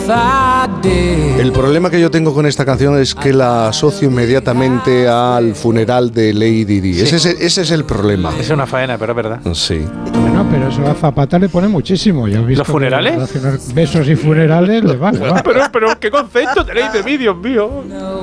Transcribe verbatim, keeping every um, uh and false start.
El problema que yo tengo con esta canción es que la asocio inmediatamente al funeral de Lady Di. Sí. Ese, es, ese es el problema. Es una faena, pero es verdad. Sí. Bueno, pero eso a Zapata le pone muchísimo. ¿Ya has visto? ¿Los funerales? Relacionar besos y funerales le van. pero, pero, ¿qué concepto tenéis de mí, Dios mío?